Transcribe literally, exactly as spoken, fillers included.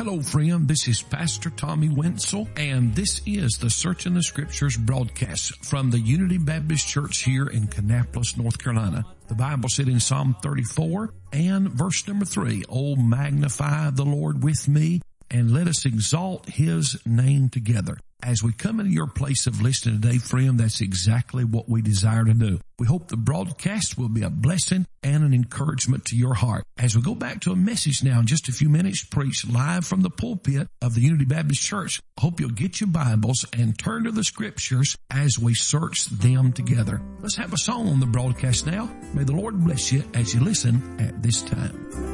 Hello, friend. This is Pastor Tommy Wenzel, and this is the Searching the Scriptures broadcast from the Unity Baptist Church here in Kannapolis, North Carolina. The Bible said in Psalm thirty-four and verse number three, "Oh, magnify the Lord with me, and let us exalt His name together." As we come into your place of listening today, friend, that's exactly what we desire to do. We hope the broadcast will be a blessing and an encouragement to your heart. As we go back to a message now in just a few minutes, preached live from the pulpit of the Unity Baptist Church, I hope you'll get your Bibles and turn to the Scriptures as we search them together. Let's have a song on the broadcast now. May the Lord bless you as you listen at this time.